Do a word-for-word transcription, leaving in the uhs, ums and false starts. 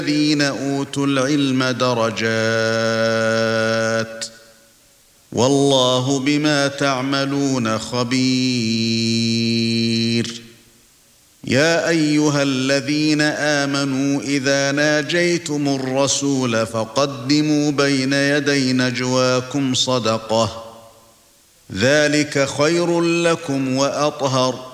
الذين أوتوا العلم درجات والله بما تعملون خبير. يا أيها الذين آمنوا إذا ناجيتم الرسول فقدموا بين يدي نجواكم صدقة ذلك خير لكم وأطهر